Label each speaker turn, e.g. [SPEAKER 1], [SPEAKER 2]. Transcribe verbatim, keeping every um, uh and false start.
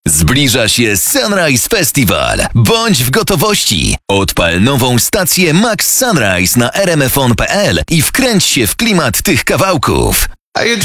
[SPEAKER 1] Zbliża się Sunrise Festival. Bądź w gotowości. Odpal nową stację Max Sunrise na r m f on kropka p l i wkręć się w klimat tych kawałków.
[SPEAKER 2] How you